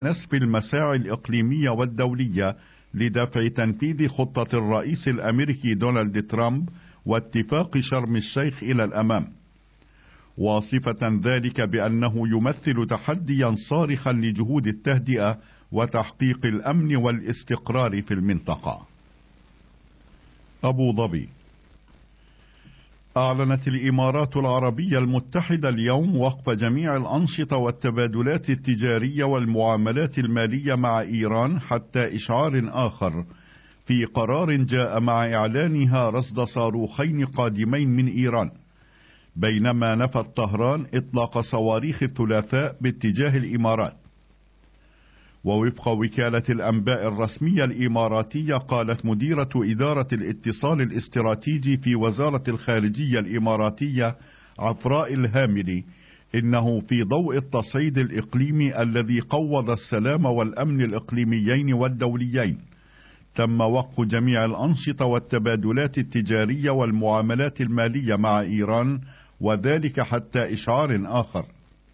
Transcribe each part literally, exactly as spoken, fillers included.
نسف المساعي الإقليمية والدولية لدفع تنفيذ خطة الرئيس الأمريكي دونالد ترامب واتفاق شرم الشيخ إلى الأمام، واصفة ذلك بأنه يمثل تحديا صارخا لجهود التهدئة وتحقيق الأمن والاستقرار في المنطقة. أبو ظبي. أعلنت الإمارات العربية المتحدة اليوم وقف جميع الأنشطة والتبادلات التجارية والمعاملات المالية مع إيران حتى إشعار آخر، في قرار جاء مع إعلانها رصد صاروخين قادمين من إيران، بينما نفت طهران إطلاق صواريخ الثلاثاء باتجاه الإمارات. ووفق وكالة الأنباء الرسمية الإماراتية، قالت مديرة إدارة الاتصال الاستراتيجي في وزارة الخارجية الإماراتية عفراء الهاملي إنه في ضوء التصعيد الإقليمي الذي قوض السلام والأمن الإقليميين والدوليين، تم وقف جميع الأنشطة والتبادلات التجارية والمعاملات المالية مع إيران، وذلك حتى إشعار آخر.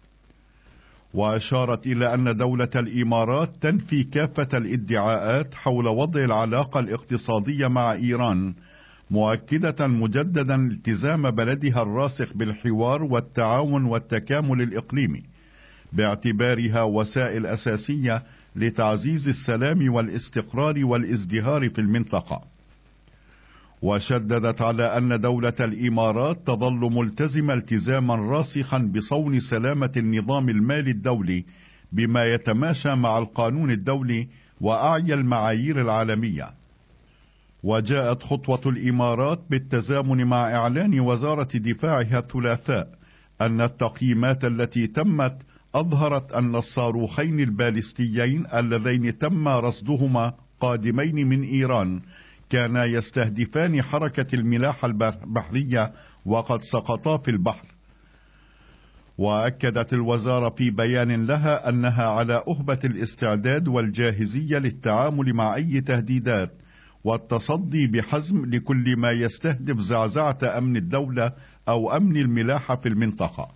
وأشارت إلى أن دولة الإمارات تنفي كافة الادعاءات حول وضع العلاقة الاقتصادية مع إيران، مؤكدة مجددا التزام بلدها الراسخ بالحوار والتعاون والتكامل الإقليمي، باعتبارها وسائل أساسية لتعزيز السلام والاستقرار والازدهار في المنطقة. وشددت على أن دولة الإمارات تظل ملتزمة التزاما راسخا بصون سلامة النظام المالي الدولي بما يتماشى مع القانون الدولي وأعلى المعايير العالمية. وجاءت خطوة الإمارات بالتزامن مع إعلان وزارة دفاعها الثلاثاء أن التقييمات التي تمت أظهرت أن الصاروخين البالستيين اللذين تم رصدهما قادمين من إيران كانا يستهدفان حركة الملاحة البحرية وقد سقطا في البحر. وأكدت الوزارة في بيان لها أنها على أهبة الاستعداد والجاهزية للتعامل مع أي تهديدات والتصدي بحزم لكل ما يستهدف زعزعة أمن الدولة أو أمن الملاحة في المنطقة.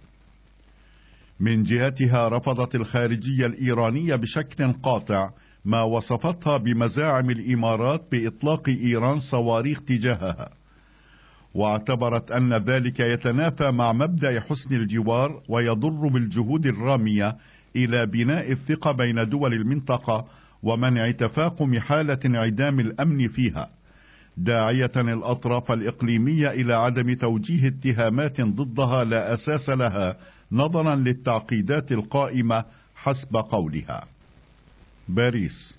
من جهتها رفضت الخارجية الإيرانية بشكل قاطع ما وصفتها بمزاعم الإمارات بإطلاق إيران صواريخ تجاهها، واعتبرت أن ذلك يتنافى مع مبدأ حسن الجوار ويضر بالجهود الرامية إلى بناء الثقة بين دول المنطقة ومنع تفاقم حالة انعدام الأمن فيها، داعية الأطراف الإقليمية إلى عدم توجيه اتهامات ضدها لا أساس لها نظرا للتعقيدات القائمة حسب قولها. باريس.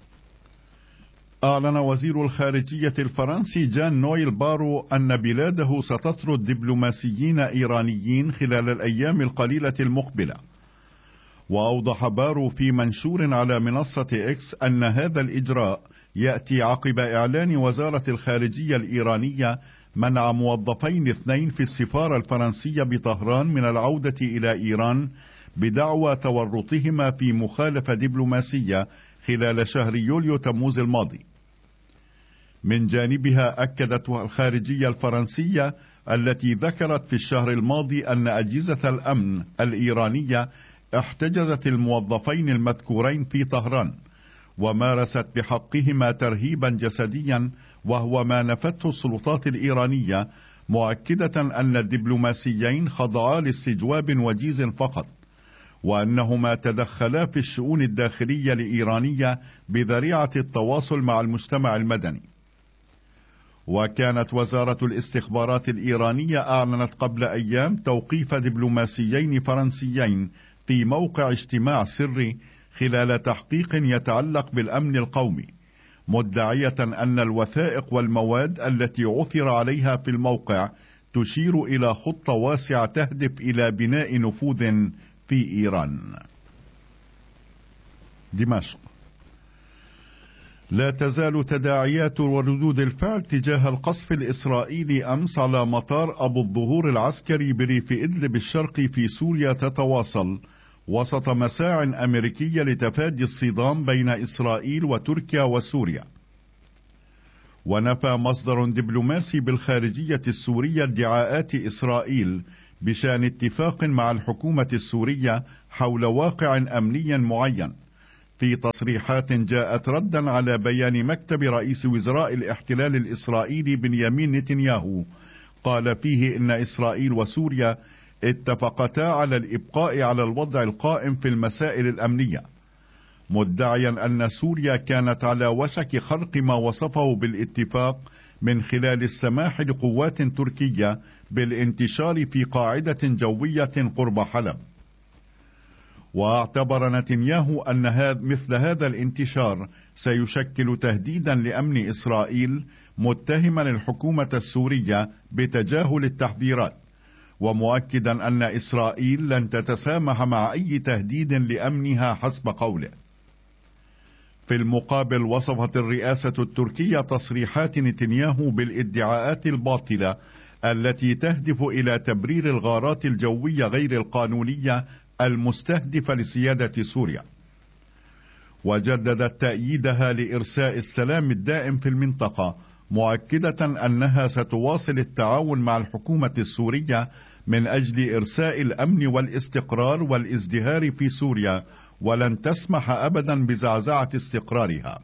أعلن وزير الخارجية الفرنسي جان نويل بارو أن بلاده ستطرد دبلوماسيين إيرانيين خلال الأيام القليلة المقبلة. وأوضح بارو في منشور على منصة إكس أن هذا الإجراء يأتي عقب إعلان وزارة الخارجية الإيرانية منع موظفين اثنين في السفارة الفرنسية بطهران من العودة إلى إيران بدعوى تورطهما في مخالفة دبلوماسية خلال شهر يوليو تموز الماضي. من جانبها أكدت الخارجية الفرنسية التي ذكرت في الشهر الماضي أن أجهزة الأمن الإيرانية احتجزت الموظفين المذكورين في طهران ومارست بحقهما ترهيبا جسديا، وهو ما نفته السلطات الإيرانية، مؤكدة أن الدبلوماسيين خضعا لاستجواب وجيز فقط، وأنهما تدخلا في الشؤون الداخلية الإيرانية بذريعة التواصل مع المجتمع المدني. وكانت وزارة الاستخبارات الإيرانية أعلنت قبل أيام توقيف دبلوماسيين فرنسيين في موقع اجتماع سري خلال تحقيق يتعلق بالأمن القومي، مدعية أن الوثائق والمواد التي عثر عليها في الموقع تشير إلى خطة واسعة تهدف إلى بناء نفوذ في إيران. دمشق. لا تزال تداعيات وردود الفعل تجاه القصف الإسرائيلي أمس على مطار أبو الظهور العسكري بريف إدلب الشرقي في سوريا تتواصل وسط مساع أمريكية لتفادي الصدام بين إسرائيل وتركيا وسوريا. ونفى مصدر دبلوماسي بالخارجية السورية ادعاءات إسرائيل بشأن اتفاق مع الحكومة السورية حول واقع أمني معين، في تصريحات جاءت ردا على بيان مكتب رئيس وزراء الاحتلال الإسرائيلي بنيامين نتنياهو، قال فيه إن إسرائيل وسوريا اتفقتا على الإبقاء على الوضع القائم في المسائل الأمنية، مدعيا أن سوريا كانت على وشك خرق ما وصفه بالاتفاق من خلال السماح لقوات تركية بالانتشار في قاعدة جوية قرب حلب. واعتبر نتنياهو أن هذا مثل هذا الانتشار سيشكل تهديدا لأمن إسرائيل، متهما الحكومة السورية بتجاهل التحذيرات، ومؤكدا أن إسرائيل لن تتسامح مع أي تهديد لأمنها حسب قوله. في المقابل وصفت الرئاسة التركية تصريحات نتنياهو بالادعاءات الباطلة التي تهدف إلى تبرير الغارات الجوية غير القانونية المستهدفة لسيادة سوريا، وجددت تأييدها لإرساء السلام الدائم في المنطقة، مؤكدة أنها ستواصل التعاون مع الحكومة السورية من أجل إرساء الأمن والاستقرار والازدهار في سوريا، ولن تسمح أبدا بزعزعة استقرارها.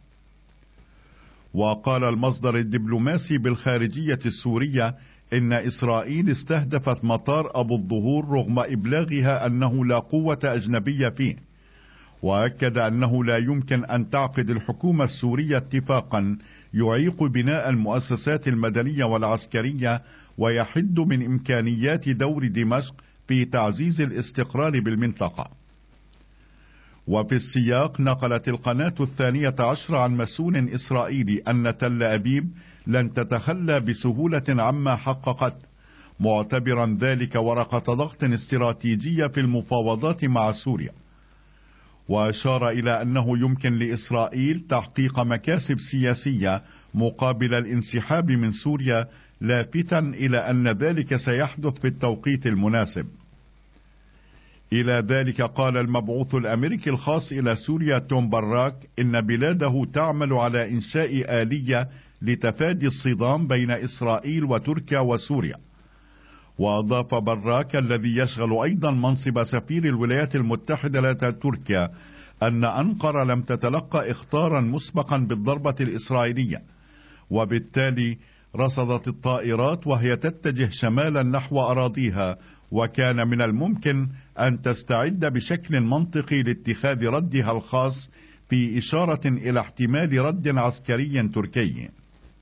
وقال المصدر الدبلوماسي بالخارجية السورية إن إسرائيل استهدفت مطار أبو الظهور رغم إبلاغها أنه لا قوة أجنبية فيه، وأكد أنه لا يمكن أن تعقد الحكومة السورية اتفاقا يعيق بناء المؤسسات المدنية والعسكرية ويحد من إمكانيات دور دمشق في تعزيز الاستقرار بالمنطقة. وفي السياق نقلت القناة الثانية عشر عن مسؤول إسرائيلي أن تل أبيب لن تتخلى بسهولة عما حققت، معتبرا ذلك ورقة ضغط استراتيجية في المفاوضات مع سوريا، وأشار إلى أنه يمكن لإسرائيل تحقيق مكاسب سياسية مقابل الانسحاب من سوريا، لافتا إلى أن ذلك سيحدث في التوقيت المناسب. إلى ذلك قال المبعوث الأمريكي الخاص إلى سوريا توم براك إن بلاده تعمل على إنشاء آلية لتفادي الصدام بين إسرائيل وتركيا وسوريا. وأضاف براك الذي يشغل أيضا منصب سفير الولايات المتحدة لدى تركيا أن أنقرة لم تتلقى إخطارا مسبقا بالضربة الإسرائيلية، وبالتالي رصدت الطائرات وهي تتجه شمالا نحو أراضيها، وكان من الممكن أن تستعد بشكل منطقي لاتخاذ ردها الخاص، في إشارة إلى احتمال رد عسكري تركي.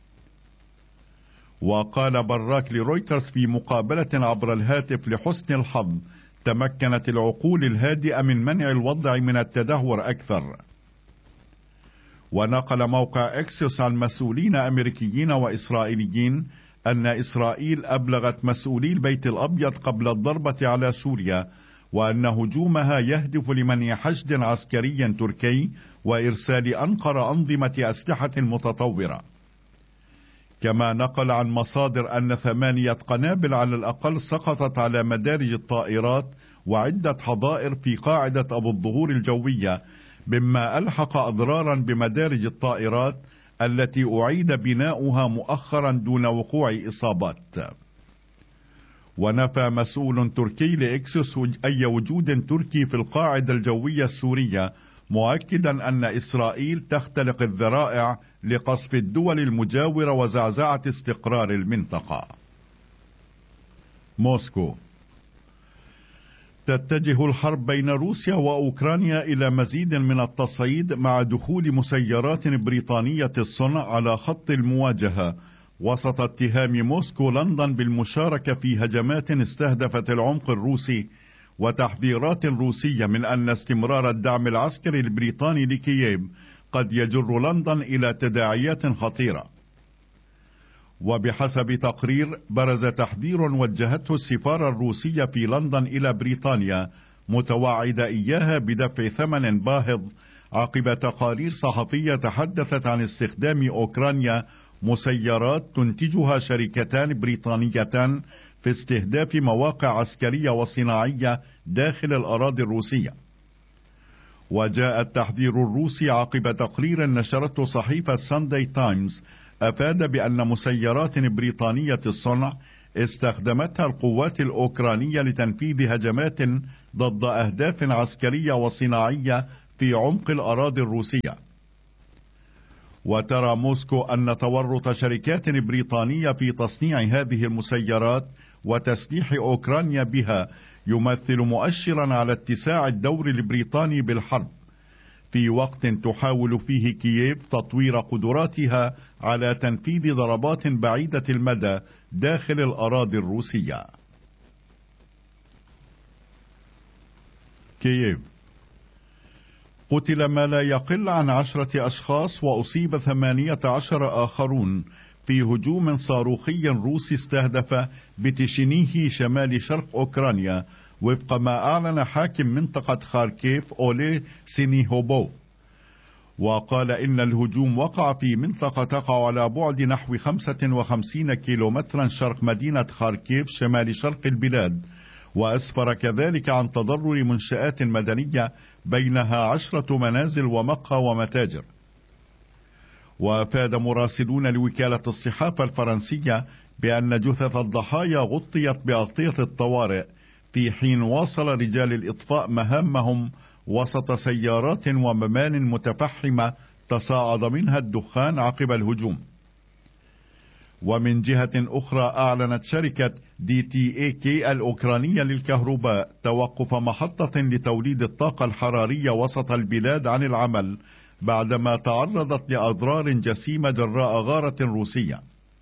وقال براك لرويترز في مقابلة عبر الهاتف لحسن الحظ تمكنت العقول الهادئة من منع الوضع من التدهور أكثر. ونقل موقع اكسيوس عن مسؤولين أمريكيين وإسرائيليين أن إسرائيل أبلغت مسؤولي البيت الأبيض قبل الضربة على سوريا وأن هجومها يهدف لمنع حشد عسكري تركي وإرسال أنقرة أنظمة أسلحة متطورة. كما نقل عن مصادر أن ثمانية قنابل على الأقل سقطت على مدارج الطائرات وعدة حظائر في قاعدة أبو الظهور الجوية، مما ألحق أضرارا بمدارج الطائرات التي أعيد بناؤها مؤخرا دون وقوع إصابات. ونفى مسؤول تركي لإكسوس أي وجود تركي في القاعدة الجوية السورية، مؤكدا أن إسرائيل تختلق الذرائع لقصف الدول المجاورة وزعزعة استقرار المنطقة. موسكو. تتجه الحرب بين روسيا وأوكرانيا إلى مزيد من التصعيد مع دخول مسيرات بريطانية الصنع على خط المواجهة، وسط اتهام موسكو لندن بالمشاركة في هجمات استهدفت العمق الروسي، وتحذيرات روسية من أن استمرار الدعم العسكري البريطاني لكييف قد يجر لندن إلى تداعيات خطيرة. وبحسب تقرير برز تحذير وجهته السفارة الروسية في لندن إلى بريطانيا، متوعدة إياها بدفع ثمن باهظ عقب تقارير صحفية تحدثت عن استخدام أوكرانيا مسيرات تنتجها شركتان بريطانيتان في استهداف مواقع عسكرية وصناعية داخل الأراضي الروسية. وجاء التحذير الروسي عقب تقرير نشرته صحيفة سانداي تايمز أفاد بأن مسيرات بريطانية الصنع استخدمتها القوات الأوكرانية لتنفيذ هجمات ضد أهداف عسكرية وصناعية في عمق الأراضي الروسية. وترى موسكو أن تورط شركات بريطانية في تصنيع هذه المسيرات وتسليح أوكرانيا بها يمثل مؤشرا على اتساع الدور البريطاني بالحرب، في وقت تحاول فيه كييف تطوير قدراتها على تنفيذ ضربات بعيدة المدى داخل الأراضي الروسية. كييف: قتل ما لا يقل عن عشرة أشخاص وأصيب ثمانية عشر آخرون في هجوم صاروخي روسي استهدف بتشينيهي شمال شرق أوكرانيا، وفق ما أعلن حاكم منطقة خاركيف أولي سينيهوبو. وقال إن الهجوم وقع في منطقة تقع على بعد نحو خمسة وخمسين كيلومترا شرق مدينة خاركيف شمال شرق البلاد، وأسفر كذلك عن تضرر منشآت مدنية بينها عشرة منازل ومقهى ومتاجر. وأفاد مراسلون لوكالة الصحافة الفرنسية بأن جثث الضحايا غطيت بأغطية الطوارئ، في حين واصل رجال الإطفاء مهامهم وسط سيارات ومبان متفحمة تصاعد منها الدخان عقب الهجوم. ومن جهة أخرى أعلنت شركة دي تي اي كي الأوكرانية للكهرباء توقف محطة لتوليد الطاقة الحرارية وسط البلاد عن العمل بعدما تعرضت لأضرار جسيمة جراء غارة روسية.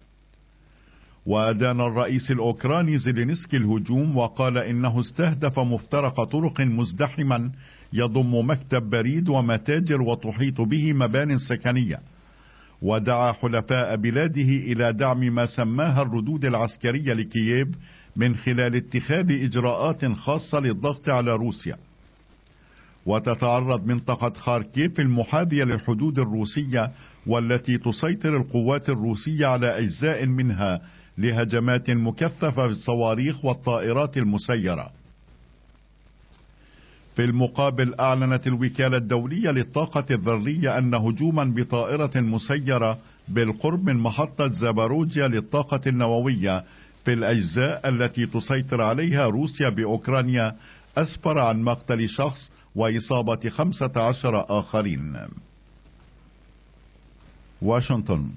وأدان الرئيس الأوكراني زيلينسكي الهجوم وقال إنه استهدف مفترق طرق مزدحما يضم مكتب بريد ومتاجر وتحيط به مبان سكنية، ودعا حلفاء بلاده إلى دعم ما سماها الردود العسكرية لكييف من خلال اتخاذ إجراءات خاصة للضغط على روسيا. وتتعرض منطقة خاركيف المحاذية للحدود الروسية والتي تسيطر القوات الروسية على أجزاء منها لهجمات مكثفة بالصواريخ والطائرات المسيرة. في المقابل أعلنت الوكالة الدولية للطاقة الذرية أن هجوما بطائرة مسيرة بالقرب من محطة زاباروجيا للطاقة النووية في الأجزاء التي تسيطر عليها روسيا بأوكرانيا أسفر عن مقتل شخص وإصابة خمسة عشر آخرين. واشنطن: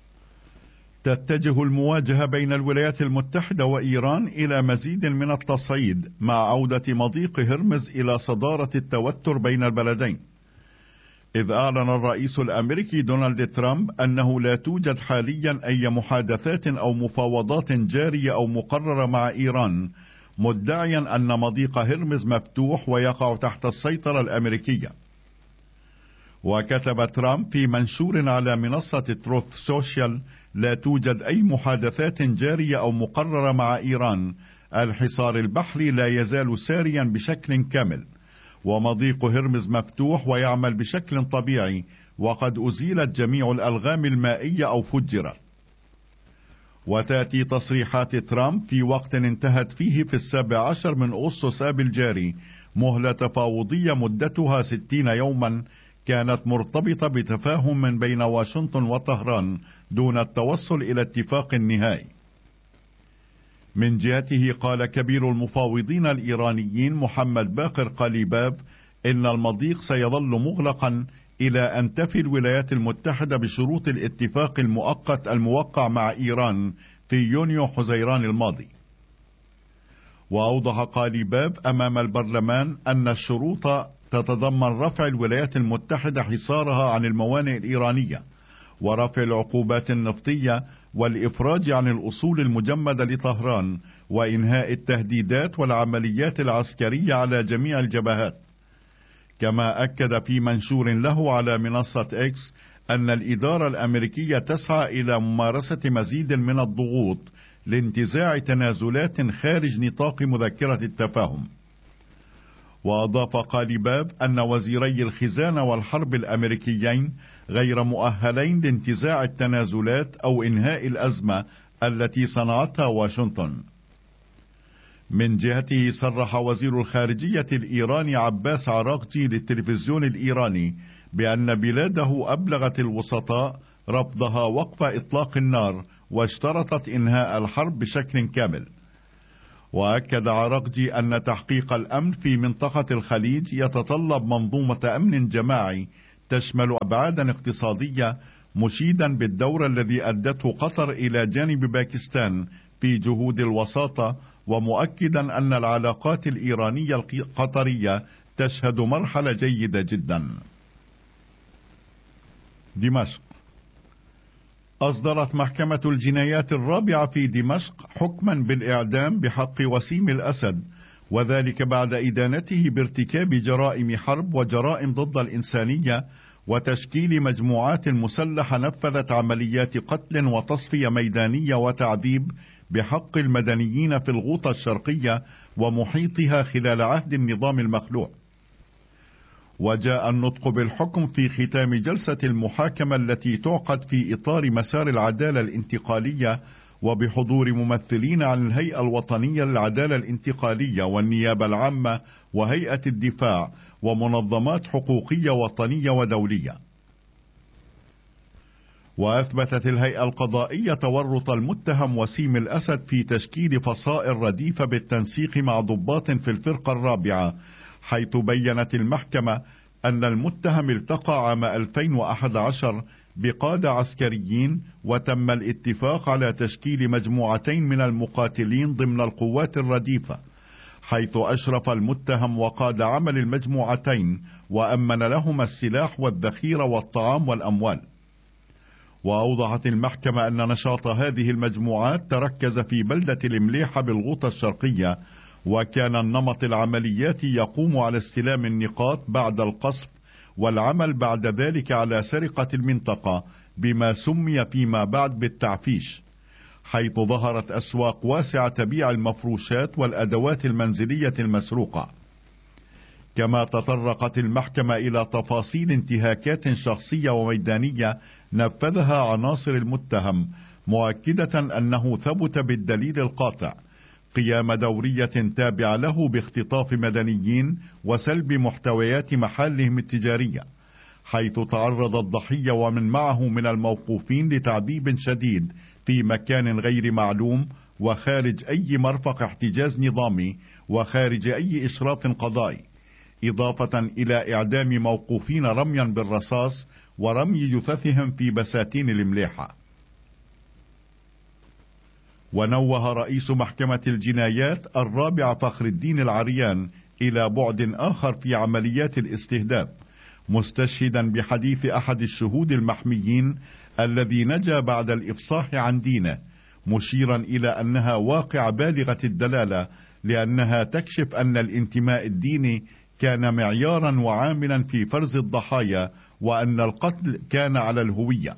تتجه المواجهة بين الولايات المتحدة وإيران إلى مزيد من التصعيد مع عودة مضيق هرمز إلى صدارة التوتر بين البلدين، إذ أعلن الرئيس الأمريكي دونالد ترامب أنه لا توجد حاليا أي محادثات أو مفاوضات جارية أو مقررة مع إيران، مدعيا أن مضيق هرمز مفتوح ويقع تحت السيطرة الأمريكية. وكتب ترامب في منشور على منصة تروث سوشيال: لا توجد أي محادثات جارية أو مقررة مع إيران، الحصار البحري لا يزال ساريا بشكل كامل، ومضيق هرمز مفتوح ويعمل بشكل طبيعي، وقد أزيلت جميع الألغام المائية أو فجرت. وتأتي تصريحات ترامب في وقت انتهت فيه في السابع عشر من أغسطس آب الجاري مهلة تفاوضية مدتها ستين يوما كانت مرتبطة بتفاهم من بين واشنطن وطهران دون التوصل إلى اتفاق نهائي. من جهته قال كبير المفاوضين الإيرانيين محمد باقر قليباف إن المضيق سيظل مغلقا إلى أن تفي الولايات المتحدة بشروط الاتفاق المؤقت الموقع مع إيران في يونيو حزيران الماضي. وأوضح قليباف أمام البرلمان أن الشروط تتضمن رفع الولايات المتحدة حصارها عن الموانئ الإيرانية، ورفع العقوبات النفطية، والإفراج عن الأصول المجمدة لطهران، وإنهاء التهديدات والعمليات العسكرية على جميع الجبهات. كما أكد في منشور له على منصة إكس أن الإدارة الأمريكية تسعى إلى ممارسة مزيد من الضغوط لانتزاع تنازلات خارج نطاق مذكرة التفاهم. وأضاف قليباف أن وزيري الخزانة والحرب الأمريكيين غير مؤهلين لانتزاع التنازلات أو إنهاء الأزمة التي صنعتها واشنطن. من جهته صرح وزير الخارجية الإيراني عباس عراقجي للتلفزيون الإيراني بأن بلاده أبلغت الوسطاء رفضها وقف إطلاق النار، واشترطت إنهاء الحرب بشكل كامل. وأكد عراقجي أن تحقيق الأمن في منطقة الخليج يتطلب منظومة أمن جماعي تشمل أبعادا اقتصادية، مشيدا بالدور الذي أدته قطر إلى جانب باكستان في جهود الوساطة، ومؤكدا أن العلاقات الإيرانية القطرية تشهد مرحلة جيدة جدا. دمشق. أصدرت محكمة الجنايات الرابعة في دمشق حكما بالإعدام بحق وسيم الأسد، وذلك بعد إدانته بارتكاب جرائم حرب وجرائم ضد الإنسانية وتشكيل مجموعات مسلحة نفذت عمليات قتل وتصفية ميدانية وتعذيب بحق المدنيين في الغوطة الشرقية ومحيطها خلال عهد النظام المخلوع. وجاء النطق بالحكم في ختام جلسة المحاكمة التي تعقد في إطار مسار العدالة الانتقالية، وبحضور ممثلين عن الهيئة الوطنية للعدالة الانتقالية والنيابة العامة وهيئة الدفاع ومنظمات حقوقية وطنية ودولية. وأثبتت الهيئة القضائية تورط المتهم وسيم الأسد في تشكيل فصائل رديفة بالتنسيق مع ضباط في الفرقة الرابعة، حيث بيّنت المحكمة أن المتهم التقى عام ألفين وأحد عشر بقادة عسكريين، وتم الاتفاق على تشكيل مجموعتين من المقاتلين ضمن القوات الرديفة، حيث أشرف المتهم وقاد عمل المجموعتين وأمن لهما السلاح والذخيرة والطعام والأموال. وأوضحت المحكمة أن نشاط هذه المجموعات تركز في بلدة المليحة بالغوطة الشرقية، وكان النمط العملياتي يقوم على استلام النقاط بعد القصف، والعمل بعد ذلك على سرقة المنطقة بما سمي فيما بعد بالتعفيش، حيث ظهرت أسواق واسعة تبيع المفروشات والأدوات المنزلية المسروقة. كما تطرقت المحكمة إلى تفاصيل انتهاكات شخصية وميدانية نفذها عناصر المتهم، مؤكدة أنه ثبت بالدليل القاطع قيام دورية تابعة له باختطاف مدنيين وسلب محتويات محلهم التجارية، حيث تعرض الضحية ومن معه من الموقوفين لتعذيب شديد في مكان غير معلوم وخارج أي مرفق احتجاز نظامي وخارج أي إشراف قضائي، إضافة إلى إعدام موقوفين رميا بالرصاص ورمي جثثهم في بساتين المليحة. ونوه رئيس محكمة الجنايات الرابعة فخر الدين العريان إلى بعد آخر في عمليات الاستهداف، مستشهدا بحديث أحد الشهود المحميين الذي نجا بعد الإفصاح عن دينه، مشيرا إلى أنها واقع بالغة الدلالة، لأنها تكشف أن الانتماء الديني كان معيارا وعاملا في فرز الضحايا، وأن القتل كان على الهوية.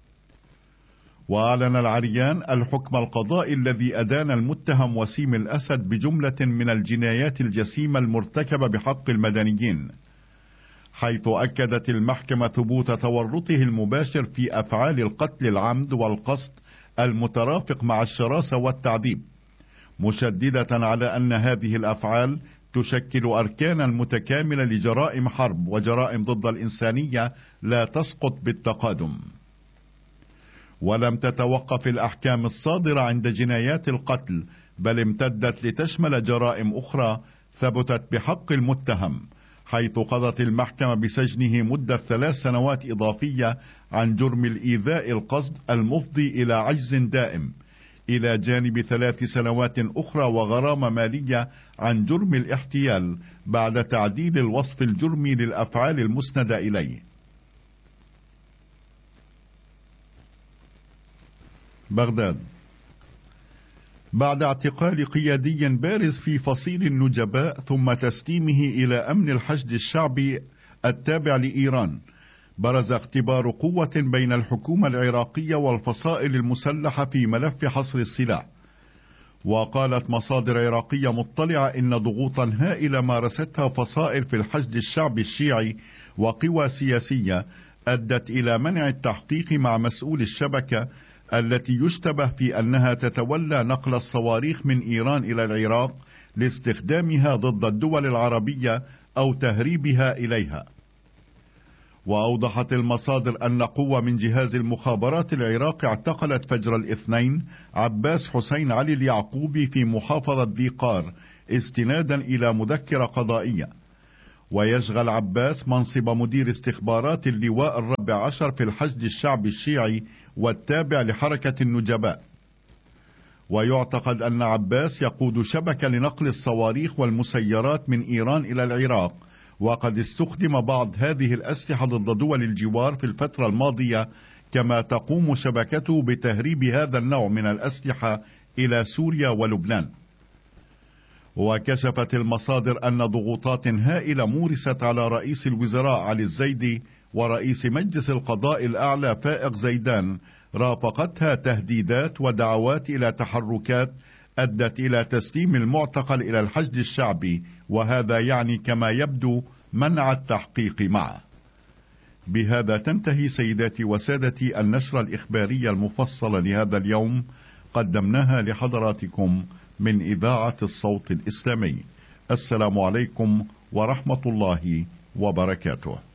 وأعلن العريان الحكم القضائي الذي أدان المتهم وسيم الأسد بجملة من الجنايات الجسيمة المرتكبة بحق المدنيين، حيث أكدت المحكمة ثبوت تورطه المباشر في أفعال القتل العمد والقصد المترافق مع الشراسة والتعذيب، مشددة على أن هذه الأفعال تشكل أركانا متكاملة لجرائم حرب وجرائم ضد الإنسانية لا تسقط بالتقادم. ولم تتوقف الأحكام الصادرة عند جنايات القتل، بل امتدت لتشمل جرائم أخرى ثبتت بحق المتهم، حيث قضت المحكمة بسجنه مدة ثلاث سنوات إضافية عن جرم الإيذاء القصد المفضي إلى عجز دائم، إلى جانب ثلاث سنوات أخرى وغرامة مالية عن جرم الاحتيال بعد تعديل الوصف الجرمي للأفعال المسندة إليه. بغداد. بعد اعتقال قيادي بارز في فصيل النجباء ثم تسليمه إلى أمن الحشد الشعبي التابع لإيران، برز اختبار قوة بين الحكومة العراقية والفصائل المسلحة في ملف حصر السلاح. وقالت مصادر عراقية مطلعة إن ضغوطا هائلة مارستها فصائل في الحشد الشعبي الشيعي وقوى سياسية أدت إلى منع التحقيق مع مسؤول الشبكة التي يشتبه في أنها تتولى نقل الصواريخ من إيران إلى العراق لاستخدامها ضد الدول العربية أو تهريبها إليها. وأوضحت المصادر أن قوة من جهاز المخابرات العراقي اعتقلت فجر الاثنين عباس حسين علي اليعقوبي في محافظة ذي قار استنادا إلى مذكرة قضائية. ويشغل عباس منصب مدير استخبارات اللواء الرابع عشر في الحشد الشعبي الشيعي والتابع لحركة النجباء. ويعتقد أن عباس يقود شبكة لنقل الصواريخ والمسيرات من إيران إلى العراق، وقد استخدم بعض هذه الأسلحة ضد دول الجوار في الفترة الماضية، كما تقوم شبكته بتهريب هذا النوع من الأسلحة إلى سوريا ولبنان. وكشفت المصادر أن ضغوطات هائلة مورست على رئيس الوزراء علي الزيدي ورئيس مجلس القضاء الأعلى فائق زيدان رافقتها تهديدات ودعوات إلى تحركات أدت إلى تسليم المعتقل إلى الحشد الشعبي، وهذا يعني كما يبدو منع التحقيق معه. بهذا تنتهي سيداتي وسادتي النشرة الإخبارية المفصلة لهذا اليوم، قدمناها لحضراتكم من إذاعة الصوت الإسلامي. السلام عليكم ورحمة الله وبركاته.